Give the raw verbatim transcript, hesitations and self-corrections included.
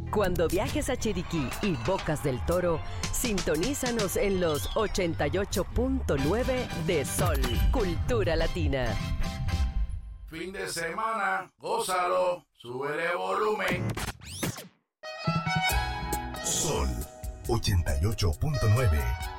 Cuando viajes a Chiriquí y Bocas del Toro, sintonízanos en los ochenta y ocho punto nueve de Sol, Cultura Latina. Fin de semana, gózalo, súbele volumen. Sol ochenta y ocho punto nueve.